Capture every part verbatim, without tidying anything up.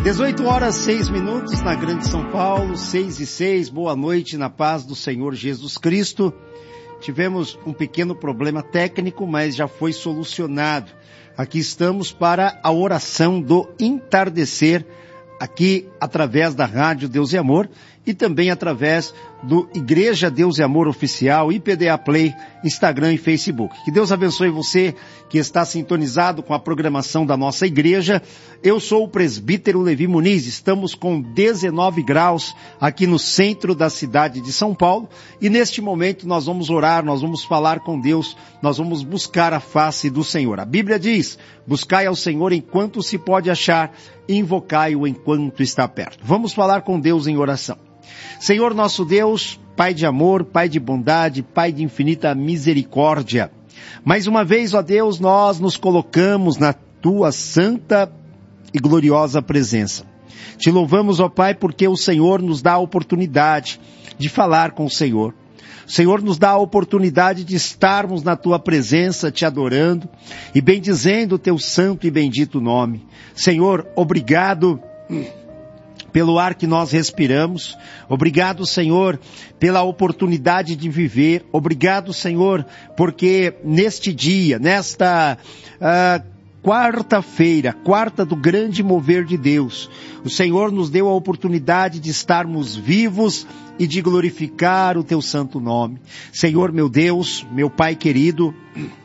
dezoito horas, seis minutos na Grande São Paulo, seis e seis, boa noite na paz do Senhor Jesus Cristo. Tivemos um pequeno problema técnico, mas já foi solucionado. Aqui estamos para a oração do entardecer, aqui através da Rádio Deus e Amor e também através do Igreja Deus e Amor Oficial, I P D A Play, Instagram e Facebook. Que Deus abençoe você que está sintonizado com a programação da nossa igreja. Eu sou o presbítero Levi Muniz, estamos com dezenove graus aqui no centro da cidade de São Paulo e neste momento nós vamos orar, nós vamos falar com Deus, nós vamos buscar a face do Senhor. A Bíblia diz, buscai ao Senhor enquanto se pode achar, invocai-o enquanto está perto. Vamos falar com Deus em oração. Senhor nosso Deus, Pai de amor, Pai de bondade, Pai de infinita misericórdia. Mais uma vez, ó Deus, nós nos colocamos na Tua santa e gloriosa presença. Te louvamos, ó Pai, porque o Senhor nos dá a oportunidade de falar com o Senhor. O Senhor nos dá a oportunidade de estarmos na Tua presença, te adorando e bendizendo o Teu santo e bendito nome. Senhor, obrigado pelo ar que nós respiramos. Obrigado, Senhor, pela oportunidade de viver. Obrigado, Senhor, porque neste dia, nesta uh, quarta-feira, quarta do grande mover de Deus, o Senhor nos deu a oportunidade de estarmos vivos e de glorificar o Teu santo nome. Senhor, meu Deus, meu Pai querido,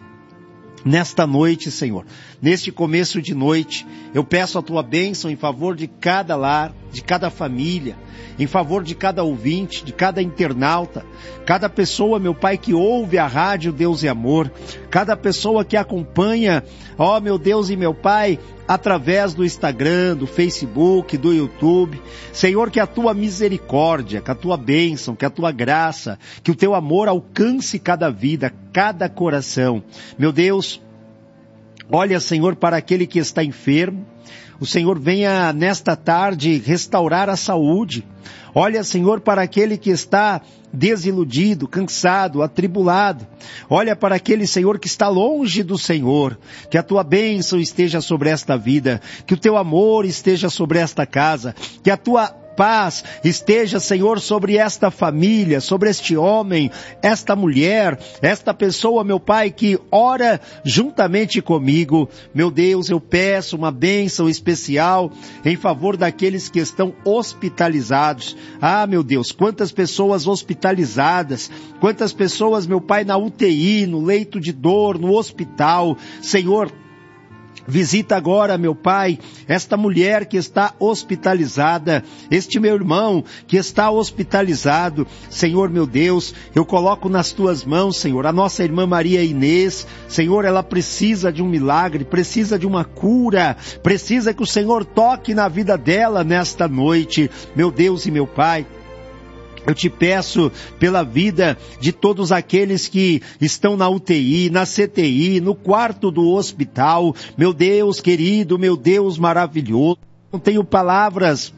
nesta noite, Senhor, neste começo de noite, eu peço a Tua bênção em favor de cada lar, de cada família, em favor de cada ouvinte, de cada internauta, cada pessoa, meu Pai, que ouve a rádio Deus e Amor, cada pessoa que acompanha, ó meu Deus e meu Pai, através do Instagram, do Facebook, do YouTube. Senhor, que a Tua misericórdia, que a Tua bênção, que a Tua graça, que o Teu amor alcance cada vida, cada coração. Meu Deus, olha, Senhor, para aquele que está enfermo. O Senhor venha nesta tarde restaurar a saúde. Olha, Senhor, para aquele que está desiludido, cansado, atribulado. Olha para aquele, Senhor, que está longe do Senhor. Que a Tua bênção esteja sobre esta vida. Que o Teu amor esteja sobre esta casa. Que a Tua paz esteja, Senhor, sobre esta família, sobre este homem, esta mulher, esta pessoa, meu Pai, que ora juntamente comigo. Meu Deus, eu peço uma bênção especial em favor daqueles que estão hospitalizados. Ah, meu Deus, quantas pessoas hospitalizadas, quantas pessoas, meu Pai, na U T I, no leito de dor, no hospital. Senhor, visita agora, meu Pai, esta mulher que está hospitalizada, este meu irmão que está hospitalizado. Senhor, meu Deus, eu coloco nas Tuas mãos, Senhor, a nossa irmã Maria Inês. Senhor, ela precisa de um milagre, precisa de uma cura, precisa que o Senhor toque na vida dela nesta noite. Meu Deus e meu Pai, eu te peço pela vida de todos aqueles que estão na U T I, na C T I, no quarto do hospital. Meu Deus querido, meu Deus maravilhoso, não tenho palavras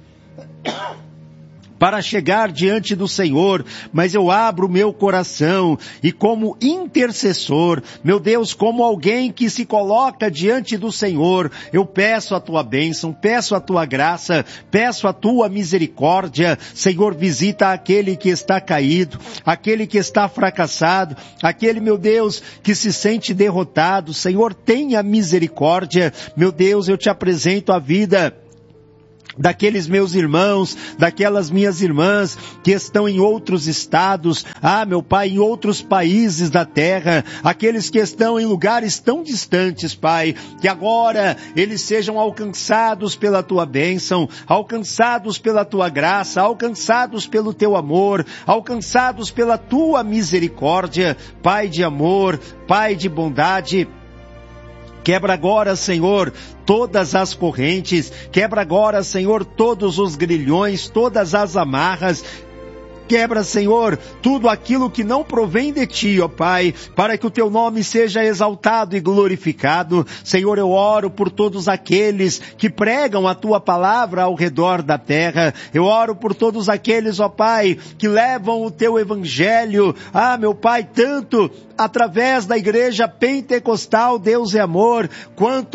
para chegar diante do Senhor, mas eu abro o meu coração e como intercessor, meu Deus, como alguém que se coloca diante do Senhor, eu peço a Tua bênção, peço a Tua graça, peço a Tua misericórdia. Senhor, visita aquele que está caído, aquele que está fracassado, aquele, meu Deus, que se sente derrotado. Senhor, tenha misericórdia. Meu Deus, eu te apresento a vida daqueles meus irmãos, daquelas minhas irmãs que estão em outros estados, ah, meu Pai, em outros países da terra, aqueles que estão em lugares tão distantes, Pai, que agora eles sejam alcançados pela Tua bênção, alcançados pela Tua graça, alcançados pelo Teu amor, alcançados pela Tua misericórdia. Pai de amor, Pai de bondade, quebra agora, Senhor, todas as correntes. Quebra agora, Senhor, todos os grilhões, todas as amarras. Quebra, Senhor, tudo aquilo que não provém de Ti, ó Pai, para que o Teu nome seja exaltado e glorificado. Senhor, eu oro por todos aqueles que pregam a Tua palavra ao redor da terra. Eu oro por todos aqueles, ó Pai, que levam o Teu evangelho, ah, meu Pai, tanto através da igreja pentecostal Deus é Amor, quanto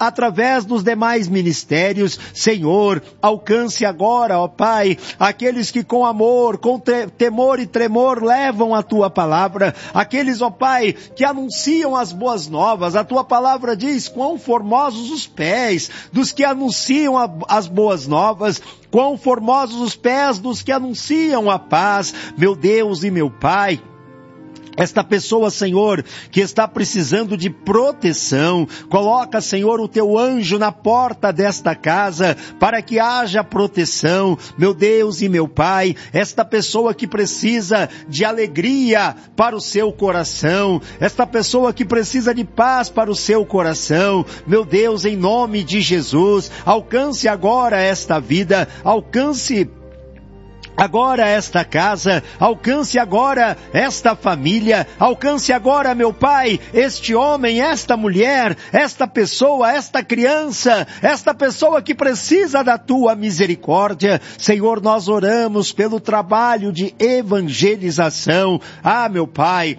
através dos demais ministérios. Senhor, alcance agora, ó Pai, aqueles que com amor, com tre- temor e tremor levam a Tua palavra, aqueles, ó Pai, que anunciam as boas novas. A Tua palavra diz: quão formosos os pés dos que anunciam a, as boas novas, quão formosos os pés dos que anunciam a paz. Meu Deus e meu Pai, esta pessoa, Senhor, que está precisando de proteção, coloca, Senhor, o Teu anjo na porta desta casa, para que haja proteção. Meu Deus e meu Pai, esta pessoa que precisa de alegria para o seu coração, esta pessoa que precisa de paz para o seu coração, meu Deus, em nome de Jesus, alcance agora esta vida, alcance agora esta casa, alcance agora esta família, alcance agora, meu Pai, este homem, esta mulher, esta pessoa, esta criança, esta pessoa que precisa da Tua misericórdia. Senhor, nós oramos pelo trabalho de evangelização. Ah, meu Pai,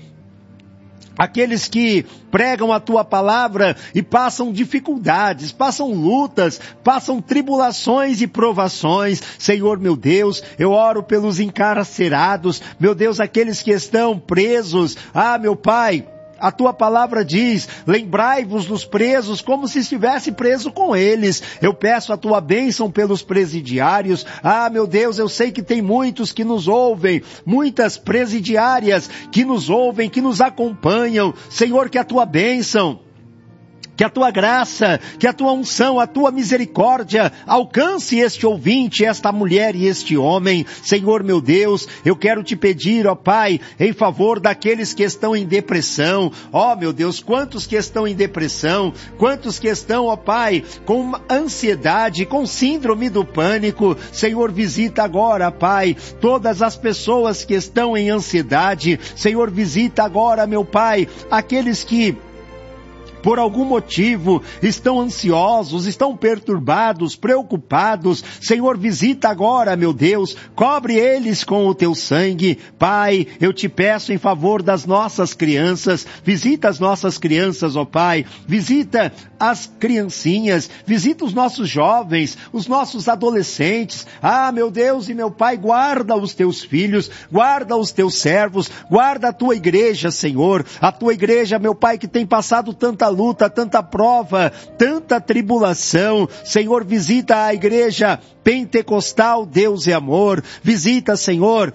aqueles que pregam a Tua palavra e passam dificuldades, passam lutas, passam tribulações e provações. Senhor, meu Deus, eu oro pelos encarcerados, meu Deus, aqueles que estão presos. Ah, meu Pai, a Tua palavra diz: lembrai-vos dos presos como se estivesse preso com eles. Eu peço a Tua bênção pelos presidiários. Ah, meu Deus, eu sei que tem muitos que nos ouvem, muitas presidiárias que nos ouvem, que nos acompanham. Senhor, que a Tua bênção, que a Tua graça, que a Tua unção, a Tua misericórdia alcance este ouvinte, esta mulher e este homem. Senhor, meu Deus, eu quero Te pedir, ó Pai, em favor daqueles que estão em depressão. Ó, meu Deus, quantos que estão em depressão, quantos que estão, ó Pai, com ansiedade, com síndrome do pânico. Senhor, visita agora, Pai, todas as pessoas que estão em ansiedade. Senhor, visita agora, meu Pai, aqueles que por algum motivo estão ansiosos, estão perturbados, preocupados. Senhor, visita agora, meu Deus, cobre eles com o Teu sangue. Pai, eu Te peço em favor das nossas crianças, visita as nossas crianças, ó Pai, visita as criancinhas, visita os nossos jovens, os nossos adolescentes. Ah, meu Deus e meu Pai, guarda os Teus filhos, guarda os Teus servos, guarda a Tua igreja, Senhor, a Tua igreja, meu Pai, que tem passado tanta luta, tanta prova, tanta tribulação. Senhor, visita a igreja pentecostal Deus é Amor. Visita, Senhor,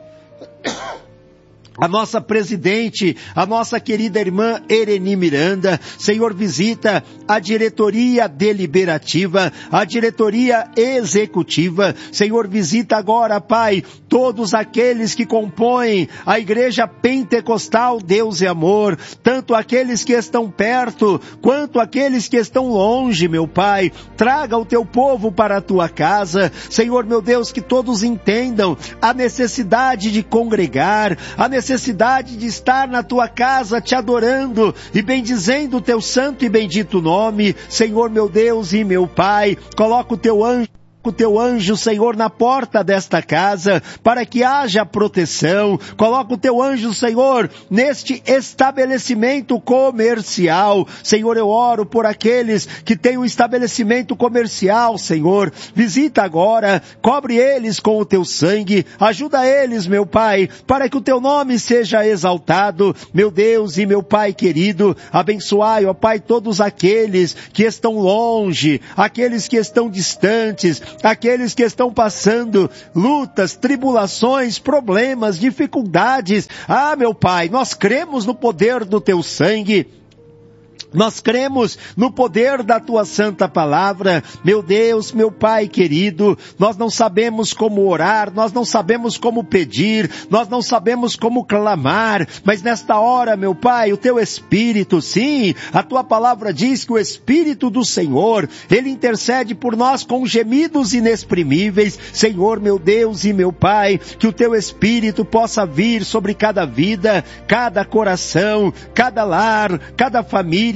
a nossa presidente, a nossa querida irmã Ereni Miranda. Senhor, visita a diretoria deliberativa, a diretoria executiva. Senhor, visita agora, Pai, todos aqueles que compõem a igreja pentecostal Deus é Amor, tanto aqueles que estão perto, quanto aqueles que estão longe, meu Pai. Traga o Teu povo para a Tua casa. Senhor, meu Deus, que todos entendam a necessidade de congregar, a necessidade necessidade de estar na Tua casa Te adorando e bendizendo o Teu santo e bendito nome. Senhor, meu Deus e meu Pai, coloca o Teu anjo o Teu anjo, Senhor, na porta desta casa, para que haja proteção. Coloca o Teu anjo, Senhor, neste estabelecimento comercial. Senhor, eu oro por aqueles que têm um estabelecimento comercial, Senhor. Visita agora, cobre eles com o Teu sangue, ajuda eles, meu Pai, para que o Teu nome seja exaltado. Meu Deus e meu Pai querido, abençoai, ó Pai, todos aqueles que estão longe, aqueles que estão distantes, aqueles que estão passando lutas, tribulações, problemas, dificuldades. Ah, meu Pai, nós cremos no poder do Teu sangue. Nós cremos no poder da Tua santa palavra. Meu Deus, meu Pai querido, nós não sabemos como orar, nós não sabemos como pedir, nós não sabemos como clamar, mas nesta hora, meu Pai, o Teu Espírito, sim, a Tua palavra diz que o Espírito do Senhor, Ele intercede por nós com gemidos inexprimíveis. Senhor, meu Deus e meu Pai, que o Teu Espírito possa vir sobre cada vida, cada coração, cada lar, cada família,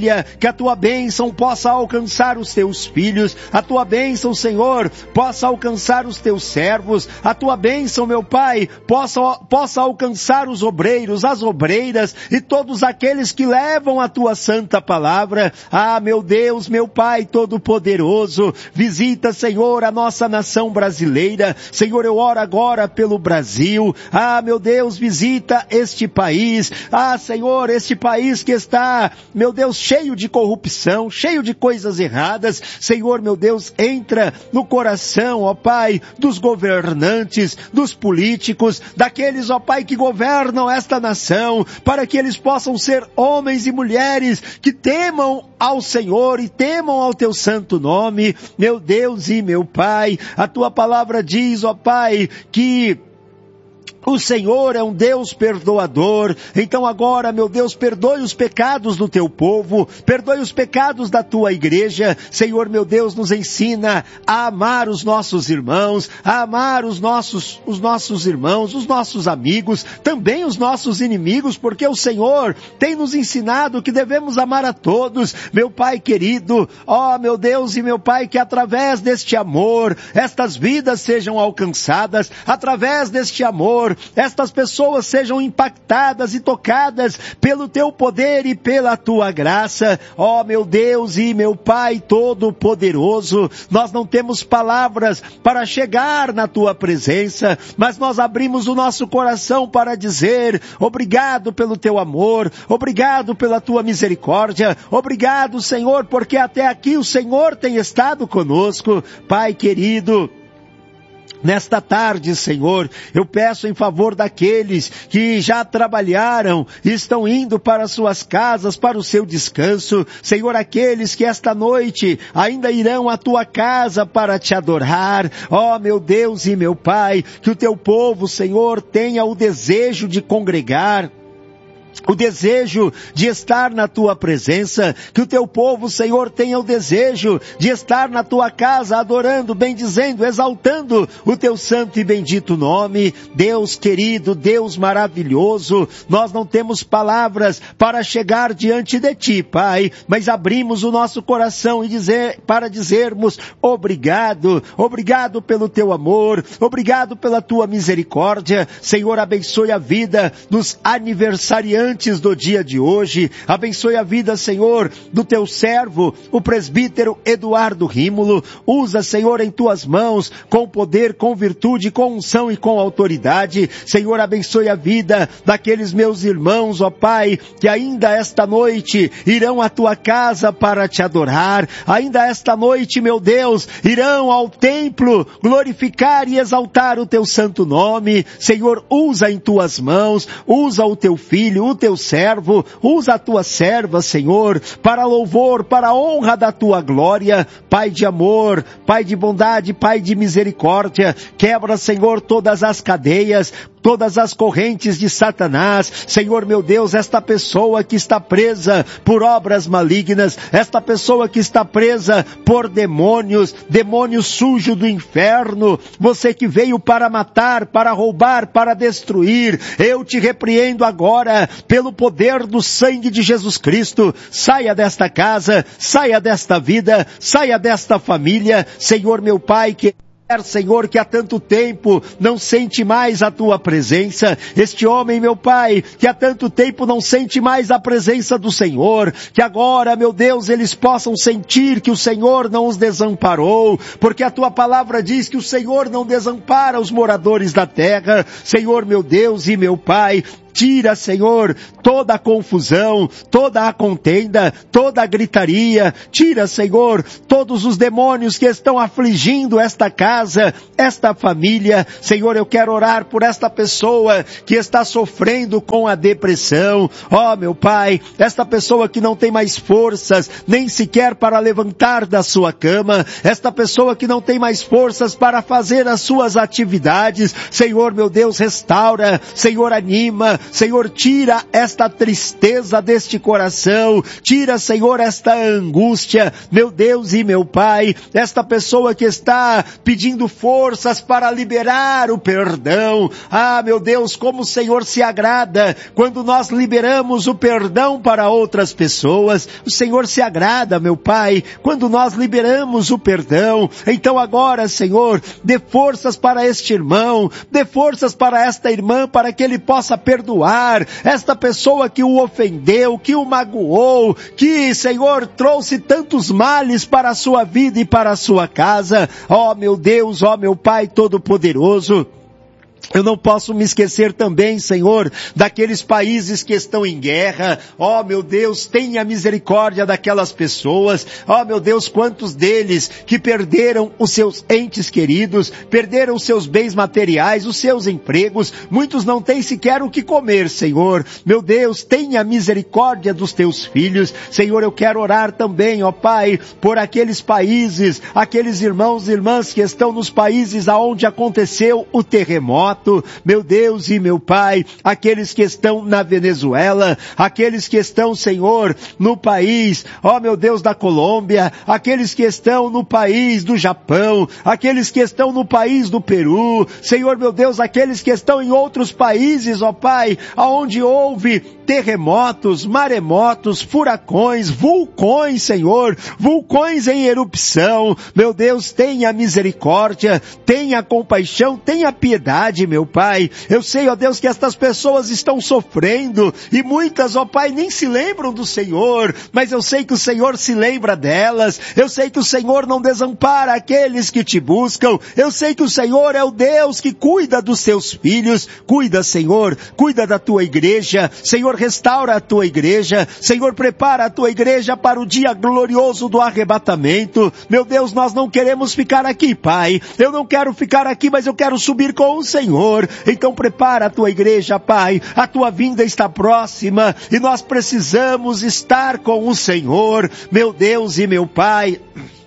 família, que a tua bênção possa alcançar os teus filhos, a tua bênção, Senhor, possa alcançar os teus servos, a tua bênção, meu Pai, possa, possa alcançar os obreiros, as obreiras e todos aqueles que levam a tua santa palavra. Ah, meu Deus, meu Pai Todo-Poderoso, visita, Senhor, a nossa nação brasileira. Senhor, eu oro agora pelo Brasil. Ah, meu Deus, visita este país. Ah, Senhor, este país que está, meu Deus, cheio de corrupção, cheio de coisas erradas. Senhor, meu Deus, entra no coração, ó Pai, dos governantes, dos políticos, daqueles, ó Pai, que governam esta nação, para que eles possam ser homens e mulheres que temam ao Senhor e temam ao teu santo nome. Meu Deus e meu Pai, a tua palavra diz, ó Pai, que o Senhor é um Deus perdoador. Então agora, meu Deus, perdoe os pecados do teu povo, perdoe os pecados da tua igreja. Senhor, meu Deus, nos ensina a amar os nossos irmãos, a amar os nossos, os nossos irmãos, os nossos amigos, também os nossos inimigos, porque o Senhor tem nos ensinado que devemos amar a todos. Meu Pai querido, ó meu Deus e meu Pai, que através deste amor, estas vidas sejam alcançadas, através deste amor, estas pessoas sejam impactadas e tocadas pelo teu poder e pela tua graça. Ó meu Deus e meu Pai Todo-Poderoso, nós não temos palavras para chegar na tua presença, mas nós abrimos o nosso coração para dizer obrigado pelo teu amor, obrigado pela tua misericórdia, obrigado, Senhor, porque até aqui o Senhor tem estado conosco. Pai querido, nesta tarde, Senhor, eu peço em favor daqueles que já trabalharam e estão indo para suas casas, para o seu descanso. Senhor, aqueles que esta noite ainda irão à tua casa para te adorar. Ó, meu Deus e meu Pai, que o teu povo, Senhor, tenha o desejo de congregar, o desejo de estar na tua presença, que o teu povo, Senhor, tenha o desejo de estar na tua casa adorando, bendizendo, exaltando o teu santo e bendito nome. Deus querido, Deus maravilhoso, nós não temos palavras para chegar diante de ti, Pai, mas abrimos o nosso coração e dizer, para dizermos obrigado, obrigado pelo teu amor, obrigado pela tua misericórdia. Senhor, abençoe a vida dos aniversariantes do dia de hoje, abençoe a vida, Senhor, do teu servo, o presbítero Eduardo Rímulo. Usa, Senhor, em tuas mãos, com poder, com virtude, com unção e com autoridade. Senhor, abençoe a vida daqueles meus irmãos, ó Pai, que ainda esta noite irão à tua casa para te adorar, ainda esta noite, meu Deus, irão ao templo glorificar e exaltar o teu santo nome. Senhor, usa em tuas mãos, usa o teu filho, o teu servo, usa a tua serva, Senhor, para louvor, para a honra da tua glória. Pai de amor, Pai de bondade, Pai de misericórdia, quebra, Senhor, todas as cadeias, todas as correntes de Satanás. Senhor, meu Deus, esta pessoa que está presa por obras malignas, esta pessoa que está presa por demônios, demônio sujo do inferno, você que veio para matar, para roubar, para destruir, eu te repreendo agora, pelo poder do sangue de Jesus Cristo. Saia desta casa, saia desta vida, saia desta família. Senhor, meu Pai, que Senhor, que há tanto tempo não sente mais a tua presença, este homem, meu Pai, que há tanto tempo não sente mais a presença do Senhor, que agora, meu Deus, eles possam sentir que o Senhor não os desamparou, porque a tua palavra diz que o Senhor não desampara os moradores da terra. Senhor, meu Deus e meu Pai, tira, Senhor, toda a confusão, toda a contenda, toda a gritaria. Tira, Senhor, todos os demônios que estão afligindo esta casa, esta família. Senhor, eu quero orar por esta pessoa que está sofrendo com a depressão. Ó, meu Pai, esta pessoa que não tem mais forças, nem sequer para levantar da sua cama. Esta pessoa que não tem mais forças para fazer as suas atividades. Senhor, meu Deus, restaura. Senhor, anima. Senhor, tira esta tristeza deste coração, tira, Senhor, esta angústia, meu Deus e meu Pai, esta pessoa que está pedindo forças para liberar o perdão. Ah, meu Deus, como o Senhor se agrada quando nós liberamos o perdão para outras pessoas. O Senhor se agrada, meu Pai, quando nós liberamos o perdão. Então agora, Senhor, dê forças para este irmão, dê forças para esta irmã, para que ele possa perdoar esta pessoa que o ofendeu, que o magoou, que, Senhor, trouxe tantos males para a sua vida e para a sua casa. Ó meu Deus, ó meu Pai Todo-Poderoso, eu não posso me esquecer também, Senhor, daqueles países que estão em guerra. Ó, meu Deus, tenha misericórdia daquelas pessoas. Ó, meu Deus, quantos deles que perderam os seus entes queridos, perderam os seus bens materiais, os seus empregos. Muitos não têm sequer o que comer, Senhor. Meu Deus, tenha misericórdia dos teus filhos. Senhor, eu quero orar também, ó Pai, por aqueles países, aqueles irmãos e irmãs que estão nos países aonde aconteceu o terremoto. Meu Deus e meu Pai, aqueles que estão na Venezuela, aqueles que estão, Senhor, no país, ó meu Deus, da Colômbia, aqueles que estão no país do Japão, aqueles que estão no país do Peru, Senhor, meu Deus, aqueles que estão em outros países, ó Pai, aonde houve terremotos, maremotos, furacões, vulcões, Senhor, vulcões em erupção. Meu Deus, tenha misericórdia, tenha compaixão, tenha piedade, meu Pai. Eu sei, ó Deus, que estas pessoas estão sofrendo e muitas, ó Pai, nem se lembram do Senhor, mas eu sei que o Senhor se lembra delas. Eu sei que o Senhor não desampara aqueles que te buscam. Eu sei que o Senhor é o Deus que cuida dos seus filhos. Cuida, Senhor, cuida da tua igreja. Senhor, restaura a tua igreja. Senhor, prepara a tua igreja para o dia glorioso do arrebatamento. Meu Deus, nós não queremos ficar aqui, Pai. Eu não quero ficar aqui, mas eu quero subir com o Senhor. Então prepara a tua igreja, Pai. A tua vinda está próxima e nós precisamos estar com o Senhor. Meu Deus e meu Pai,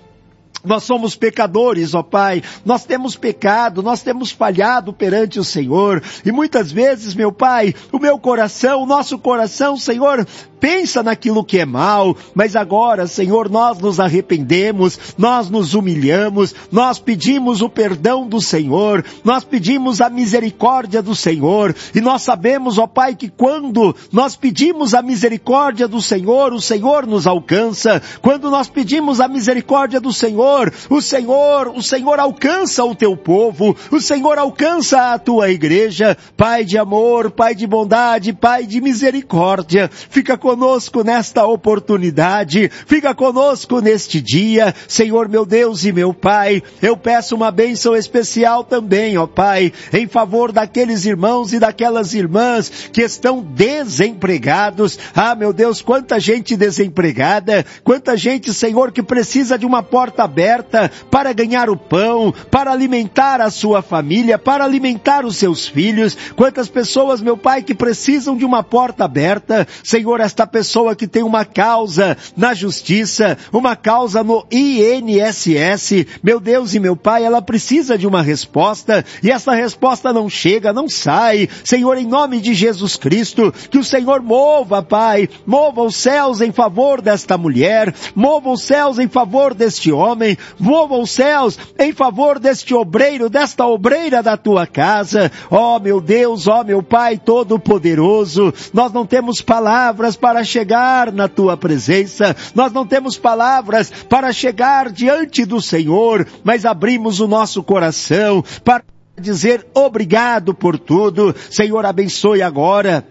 nós somos pecadores, ó Pai, nós temos pecado, nós temos falhado perante o Senhor, e muitas vezes, meu Pai, o meu coração, o nosso coração, Senhor, pensa naquilo que é mal, mas agora, Senhor, nós nos arrependemos, nós nos humilhamos, nós pedimos o perdão do Senhor, nós pedimos a misericórdia do Senhor, e nós sabemos, ó Pai, que quando nós pedimos a misericórdia do Senhor, o Senhor nos alcança. Quando nós pedimos a misericórdia do Senhor, o Senhor, o Senhor alcança o teu povo, o Senhor alcança a tua igreja. Pai de amor, Pai de bondade, Pai de misericórdia, fica conosco nesta oportunidade, fica conosco neste dia, Senhor meu Deus e meu Pai. Eu peço uma bênção especial também, ó Pai, em favor daqueles irmãos e daquelas irmãs que estão desempregados. Ah, meu Deus, quanta gente desempregada, quanta gente, Senhor, que precisa de uma porta aberta para ganhar o pão, para alimentar a sua família, para alimentar os seus filhos. Quantas pessoas, meu Pai, que precisam de uma porta aberta. Senhor, esta pessoa que tem uma causa na justiça, uma causa no I N S S, meu Deus e meu Pai, ela precisa de uma resposta, e essa resposta não chega, não sai. Senhor, em nome de Jesus Cristo, que o Senhor mova, Pai, mova os céus em favor desta mulher, mova os céus em favor deste homem, mova os céus em favor deste obreiro, desta obreira da tua casa. Ó meu Deus, ó meu Pai Todo-Poderoso, nós não temos palavras para chegar na tua presença, nós não temos palavras para chegar diante do Senhor, mas abrimos o nosso coração para dizer obrigado por tudo. Senhor, abençoe agora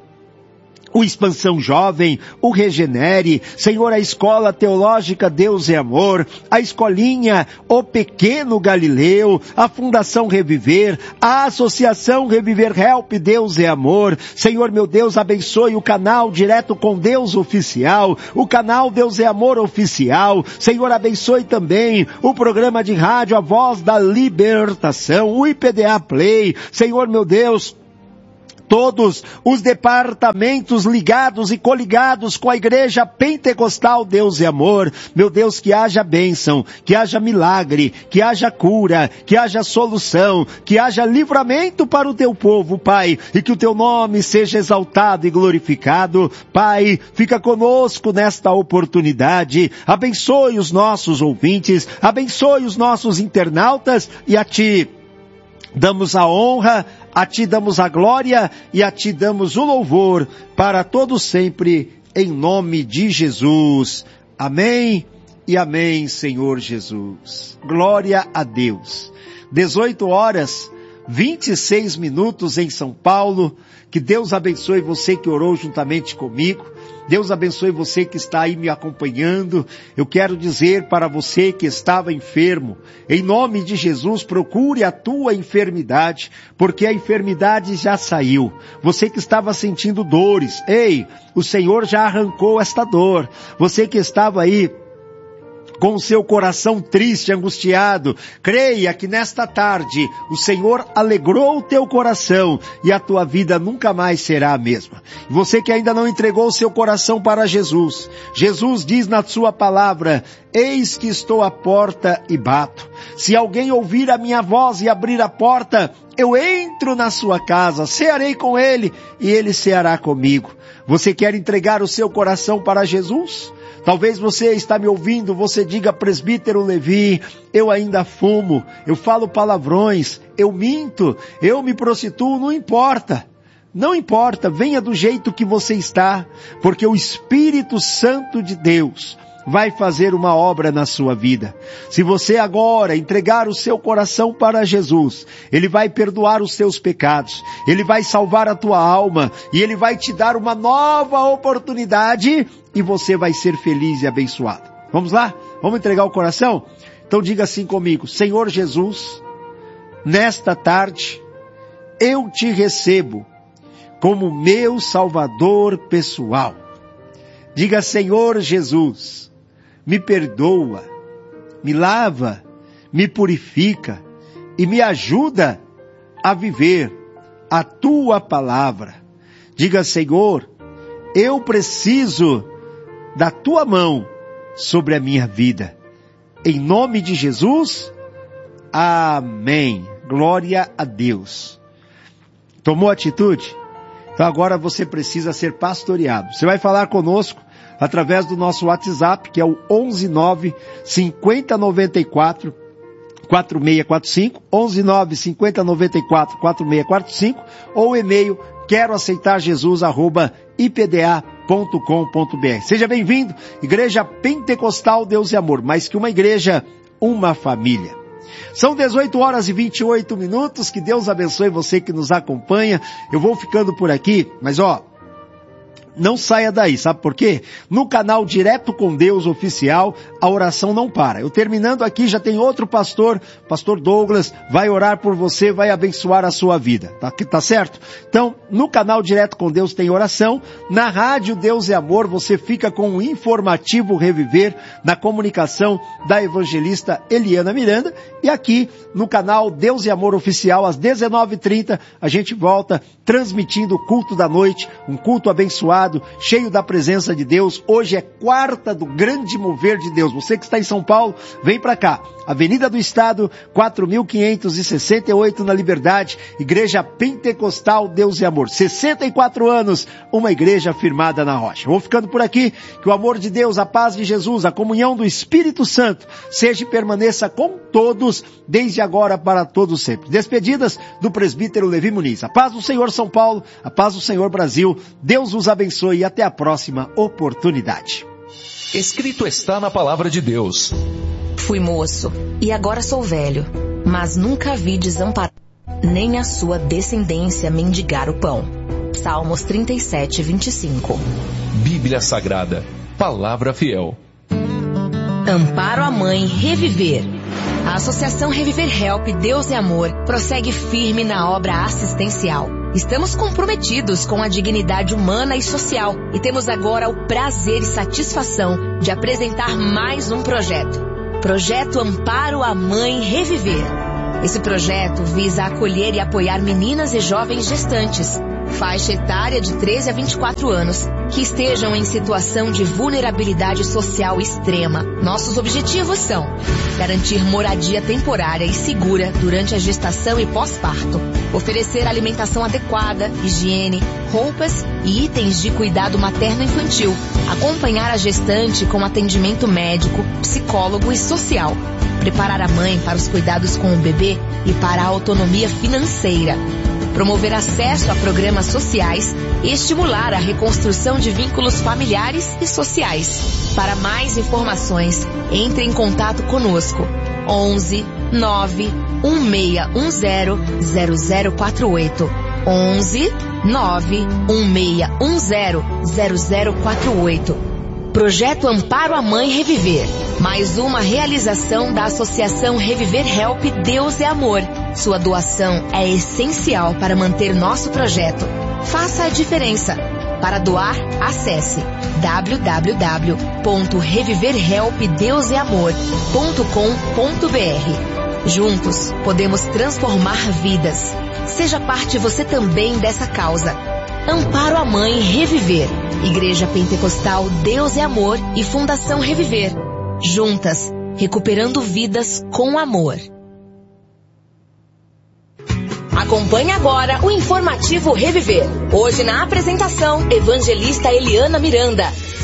o Expansão Jovem, o Regenere, Senhor, a Escola Teológica Deus é Amor, a Escolinha, o Pequeno Galileu, a Fundação Reviver, a Associação Reviver Help Deus é Amor. Senhor, meu Deus, abençoe o canal Direto com Deus Oficial, o canal Deus é Amor Oficial. Senhor, abençoe também o programa de rádio A Voz da Libertação, o I P D A Play. Senhor, meu Deus, todos os departamentos ligados e coligados com a Igreja Pentecostal Deus e Amor. Meu Deus, que haja bênção, que haja milagre, que haja cura, que haja solução, que haja livramento para o teu povo, Pai, e que o teu nome seja exaltado e glorificado. Pai, fica conosco nesta oportunidade, abençoe os nossos ouvintes, abençoe os nossos internautas, e a Ti damos a honra, a Ti damos a glória e a Ti damos o louvor para todos sempre, em nome de Jesus. Amém e amém, Senhor Jesus. Glória a Deus. dezoito horas, vinte e seis minutos em São Paulo. Que Deus abençoe você que orou juntamente comigo. Deus abençoe você que está aí me acompanhando. Eu quero dizer para você que estava enfermo, em nome de Jesus, procure a tua enfermidade, porque a enfermidade já saiu. Você que estava sentindo dores, ei, o Senhor já arrancou esta dor. Você que estava aí com o seu coração triste, angustiado, creia que nesta tarde o Senhor alegrou o teu coração e a tua vida nunca mais será a mesma. Você que ainda não entregou o seu coração para Jesus, Jesus diz na sua palavra: eis que estou à porta e bato. Se alguém ouvir a minha voz e abrir a porta, eu entro na sua casa, cearei com ele e ele ceará comigo. Você quer entregar o seu coração para Jesus? Talvez você está me ouvindo, você diga: presbítero Levi, eu ainda fumo, eu falo palavrões, eu minto, eu me prostituo, não importa. Não importa, venha do jeito que você está, porque o Espírito Santo de Deus vai fazer uma obra na sua vida. Se você agora entregar o seu coração para Jesus, Ele vai perdoar os seus pecados, Ele vai salvar a tua alma, e Ele vai te dar uma nova oportunidade, e você vai ser feliz e abençoado. Vamos lá? Vamos entregar o coração? Então diga assim comigo: Senhor Jesus, nesta tarde, eu te recebo como meu Salvador pessoal. Diga: Senhor Jesus, me perdoa, me lava, me purifica e me ajuda a viver a tua palavra. Diga: Senhor, eu preciso da tua mão sobre a minha vida. Em nome de Jesus, amém. Glória a Deus. Tomou atitude? Então agora você precisa ser pastoreado. Você vai falar conosco através do nosso WhatsApp, que é o onze nove cinquenta noventa e quatro quatro seis quatro cinco, onze nove cinquenta noventa e quatro quatro seis quatro cinco, ou o e-mail quero aceitar Jesus arroba i p d a ponto com ponto b r. Seja bem-vindo, Igreja Pentecostal Deus e Amor, mais que uma igreja, uma família. São dezoito horas e vinte e oito minutos, que Deus abençoe você que nos acompanha. Eu vou ficando por aqui, mas ó, não saia daí, sabe por quê? No canal Direto com Deus Oficial, a oração não para. Eu terminando aqui, já tem outro pastor, pastor Douglas, vai orar por você, vai abençoar a sua vida, tá, tá certo? Então, no canal Direto com Deus tem oração, na rádio Deus é Amor, você fica com o informativo Reviver, na comunicação da evangelista Eliana Miranda, e aqui no canal Deus e Amor Oficial, às dezenove e trinta, a gente volta transmitindo o culto da noite, um culto abençoado, cheio da presença de Deus. Hoje é quarta do grande mover de Deus. Você que está em São Paulo, vem para cá. Avenida do Estado, quatro mil quinhentos e sessenta e oito na Liberdade, Igreja Pentecostal Deus e Amor. sessenta e quatro anos, uma igreja firmada na rocha. Vou ficando por aqui, que o amor de Deus, a paz de Jesus, a comunhão do Espírito Santo, seja e permaneça com todos, desde agora para todos sempre. Despedidas do presbítero Levi Muniz. A paz do Senhor São Paulo, a paz do Senhor Brasil. Deus os abençoe e até a próxima oportunidade. Escrito está na palavra de Deus: fui moço e agora sou velho, mas nunca vi desamparado, nem a sua descendência mendigar o pão. Salmos trinta e sete, vinte e cinco. Bíblia Sagrada, palavra fiel. Amparo à Mãe Reviver. A Associação Reviver Help Deus e Amor prossegue firme na obra assistencial. Estamos comprometidos com a dignidade humana e social e temos agora o prazer e satisfação de apresentar mais um projeto. Projeto Amparo à Mãe Reviver. Esse projeto visa acolher e apoiar meninas e jovens gestantes, faixa etária de treze a vinte e quatro anos, que estejam em situação de vulnerabilidade social extrema. Nossos objetivos são garantir moradia temporária e segura durante a gestação e pós-parto, oferecer alimentação adequada, higiene, roupas e itens de cuidado materno-infantil, acompanhar a gestante com atendimento médico, psicólogo e social, preparar a mãe para os cuidados com o bebê e para a autonomia financeira, promover acesso a programas sociais e estimular a reconstrução de vínculos familiares e sociais. Para mais informações, entre em contato conosco. onze nove um seis um zero zero zero quatro oito. onze nove um seis um zero zero zero quatro oito. Projeto Amparo à Mãe Reviver. Mais uma realização da Associação Reviver Help Deus é Amor. Sua doação é essencial para manter nosso projeto. Faça a diferença. Para doar, acesse w w w ponto reviver help deus é amor ponto com ponto b r. Juntos, podemos transformar vidas. Seja parte você também dessa causa. Amparo à Mãe Reviver. Igreja Pentecostal Deus é Amor e Fundação Reviver. Juntas, recuperando vidas com amor. Acompanhe agora o informativo Reviver. Hoje na apresentação, evangelista Eliana Miranda.